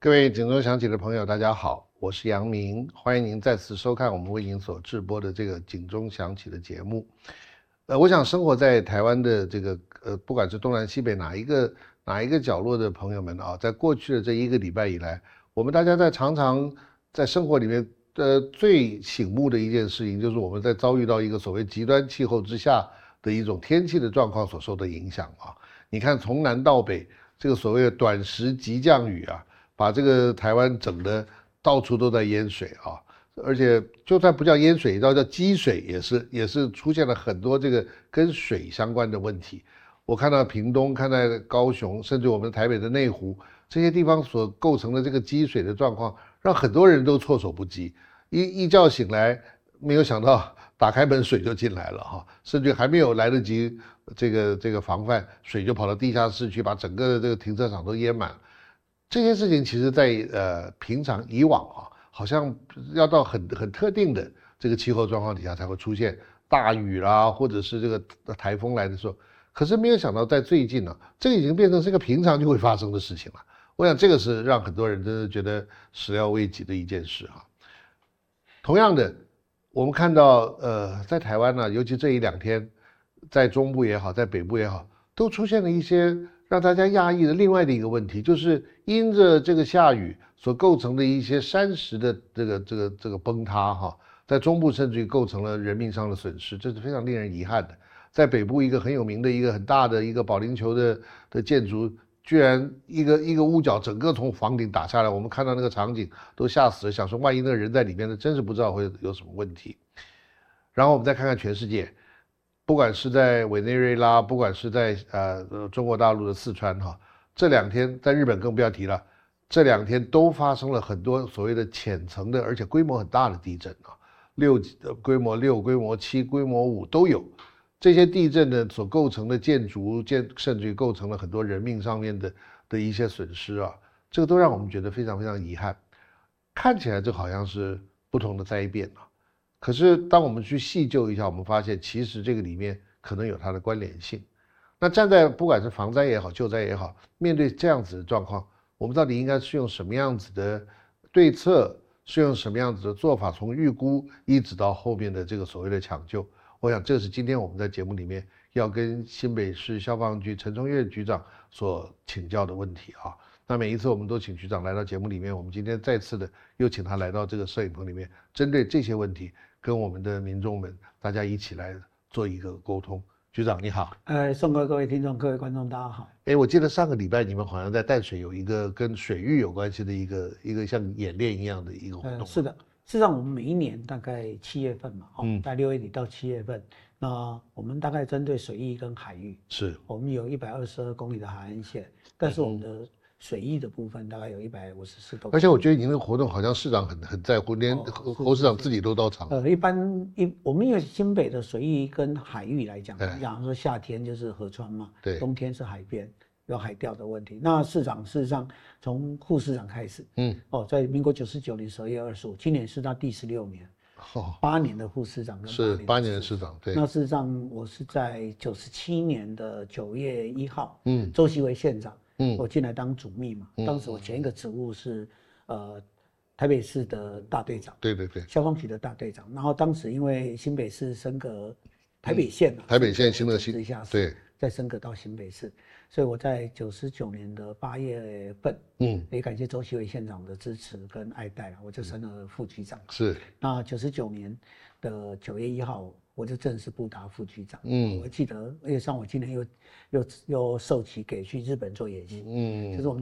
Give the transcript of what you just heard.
各位警钟响起的朋友，大家好，我是杨明，欢迎您再次收看我们为您所制播的这个警钟响起的节目。我想生活在台湾的这个不管是东南西北哪一个角落的朋友们啊，在过去的这一个礼拜以来，我们大家常常在生活里面最醒目的一件事情，就是我们在遭遇到一个所谓极端气候之下的一种天气的状况所受的影响啊。你看从南到北，这个所谓的短时急降雨啊，把这个台湾整的到处都在淹水啊，而且就算不叫淹水，叫积水，也是出现了很多这个跟水相关的问题。我看到屏东，看到高雄，甚至我们台北的内湖这些地方所构成的这个积水的状况，让很多人都措手不及。一觉醒来，没有想到打开门水就进来了哈，甚至还没有来得及这个防范，水就跑到地下室去，把整个的这个停车场都淹满。这些事情其实在平常以往啊，好像要到很特定的这个气候状况底下才会出现大雨啦，或者是这个台风来的时候。可是没有想到在最近呢，这个已经变成是一个平常就会发生的事情了。我想这个是让很多人真的觉得始料未及的一件事啊。同样的，我们看到在台湾呢，尤其这一两天，在中部也好，在北部也好，都出现了一些让大家讶异的另外的一个问题，就是因着这个下雨所构成的一些山石的这个崩塌哈，在中部甚至于构成了人命上的损失，这是非常令人遗憾的。在北部一个很有名的一个很大的一个保龄球的建筑，居然一个屋角整个从房顶打下来，我们看到那个场景都吓死了，想说万一那个人在里面呢，真是不知道会有什么问题。然后我们再看看全世界，不管是在委内瑞拉，不管是在中国大陆的四川哈，这两天在日本更不要提了，这两天都发生了很多所谓的浅层的，而且规模很大的地震啊，规模6、规模7、规模5都有。这些地震呢所构成的建筑甚至于构成了很多人命上面的一些损失啊，这个都让我们觉得非常遗憾。看起来这好像是不同的灾变啊，可是当我们去细究一下，我们发现其实这个里面可能有它的关联性。那站在不管是防灾也好，救灾也好，面对这样子的状况，我们到底应该是用什么样子的对策，是用什么样子的做法，从预估一直到后面的这个所谓的抢救。我想这是今天我们在节目里面要跟新北市消防局陈崇岳局长所请教的问题啊。那每一次我们都请局长来到节目里面，我们今天再次的又请他来到这个摄影棚里面，针对这些问题跟我们的民众们大家一起来做一个沟通。局长你好。 宋哥，各位听众、各位观众，大家好。 我记得上个礼拜你们好像在淡水有一个跟水域有关系的一个像演练一样的一个活动。 是的。事实上，我们每一年大概7月份嘛，大概6月底到7月份，那我们大概针对水域跟海域，是我们有122公里的海岸线，但是我们的水域的部分大概有154多公里。 而且我觉得您那个活动好像市长很在乎，连侯市长自己都到场。 我们有新北的水域跟海域来讲，讲说夏天就是河川嘛，对，冬天是海边。有海钓的问题，那市长事实上从副市长开始，在民国99年12月25，今年是他第16年，8年的副市长跟 8年的市长，对。 那事实上我是在97年的9月1号，周锡维县长，我进来当主秘嘛，当时我前一个职务是台北市的大队长， 对， 消防局的大队长，然后当时因为新北市升格台北县， 台北县新的市，对。 再升格到新北市，所以我在99年的8月份，也感谢周锡维县长的支持跟爱戴，我就升了副局长。 是。 那99年的9月1号，我就正式布达副局长。我记得，像我今年又受期给去日本做演习，就是我们